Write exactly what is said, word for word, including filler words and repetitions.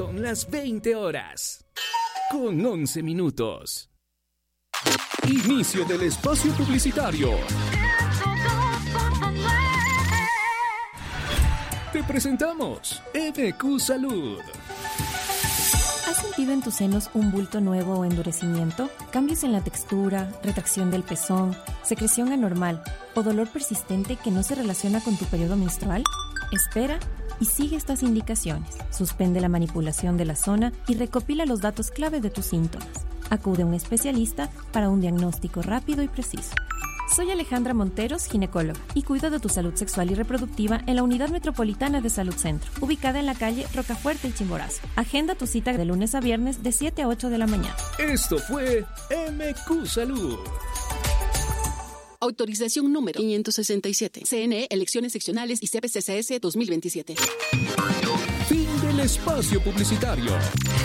son las veinte horas, con once minutos. Inicio del espacio publicitario. Te presentamos M Q Salud. ¿Has sentido en tus senos un bulto nuevo o endurecimiento? ¿Cambios en la textura, retracción del pezón, secreción anormal o dolor persistente que no se relaciona con tu periodo menstrual? Espera y sigue estas indicaciones. Suspende la manipulación de la zona y recopila los datos clave de tus síntomas. Acude a un especialista para un diagnóstico rápido y preciso. Soy Alejandra Monteros, ginecóloga, y cuido de tu salud sexual y reproductiva en la Unidad Metropolitana de Salud Centro, ubicada en la calle Rocafuerte y Chimborazo. Agenda tu cita de lunes a viernes de siete a ocho de la mañana. Esto fue M Q Salud. Autorización número quinientos sesenta y siete. C N E, Elecciones Seccionales y C P C C S dos mil veintisiete. Fin del espacio publicitario.